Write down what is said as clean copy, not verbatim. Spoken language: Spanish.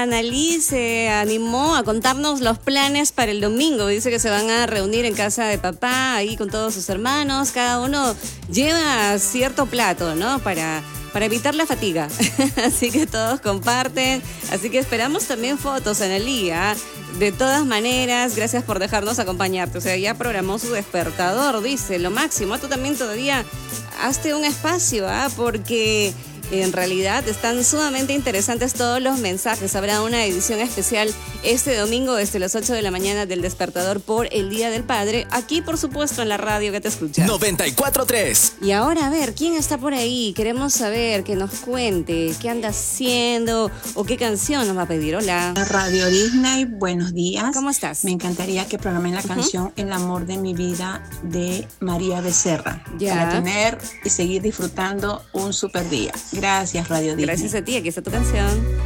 Analí se animó a contarnos los planes para el domingo. Dice que se van a reunir en casa de papá, ahí con todos sus hermanos. Cada uno lleva cierto plato, ¿no? Para evitar la fatiga. Así que todos comparten. Así que esperamos también fotos, Analí, ¿eh? De todas maneras, gracias por dejarnos acompañarte. O sea, ya programó su despertador, dice, lo máximo. Tú también todavía hazte un espacio, porque en realidad están sumamente interesantes todos los mensajes. Habrá una edición especial este domingo desde las 8 de la mañana del despertador por el Día del Padre. Aquí, por supuesto, en la radio que te escucha. 94.3. Y ahora, a ver, ¿quién está por ahí? Queremos saber, que nos cuente qué anda haciendo o qué canción nos va a pedir. Hola. Radio Disney, buenos días. ¿Cómo estás? Me encantaría que programen la canción El amor de mi vida de María Becerra. Ya. Para tener y seguir disfrutando un super día. Gracias, Radio Disney. Gracias a ti, aquí está tu canción.